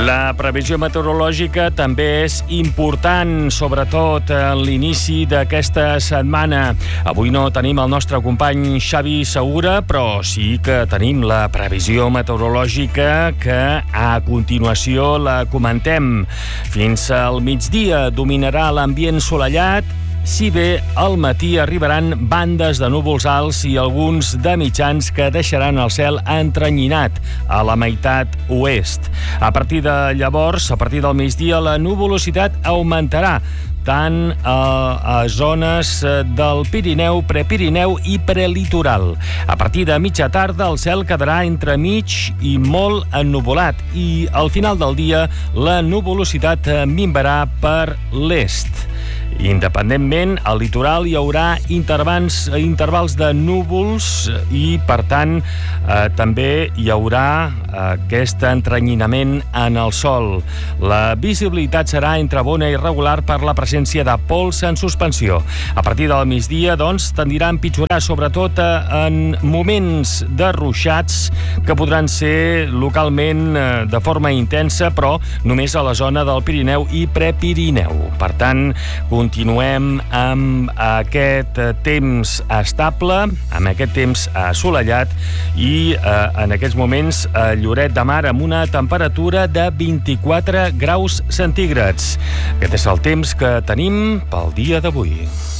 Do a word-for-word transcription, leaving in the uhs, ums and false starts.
La previsió meteorològica també és important, sobretot a l'inici d'aquesta setmana. Avui no tenim el nostre company Xavi Segura, però sí que tenim la previsió meteorològica que a continuació la comentem. Fins al migdia dominarà l'ambient solellat, si bé al matí arribaran bandes de núvols alts i alguns de mitjans que deixaran el cel entrenyinat a la meitat oest. A partir de llavors, a partir del migdia, la nuvolositat augmentarà tant a, a zones del Pirineu, Prepirineu i Prelitoral. A partir de mitja tarda el cel quedarà entre mig i molt ennuvolat i al final del dia la nuvolositat minvarà per l'est. Independentment, al litoral hi haurà intervals, intervals de núvols i, per tant, eh, també hi haurà aquest entrenyinament en el sol. La visibilitat serà entre bona i regular per la presència de pols en suspensió. A partir del migdia, doncs, tendirà a empitjorar, sobretot en moments de ruixats que podran ser localment de forma intensa, però només a la zona del Pirineu i Prepirineu. Per tant, continuem amb aquest temps estable, amb aquest temps assolellat i eh, en aquests moments a Lloret de Mar amb una temperatura de vint-i-quatre graus centígrads. Aquest és el temps que tenim pel dia d'avui.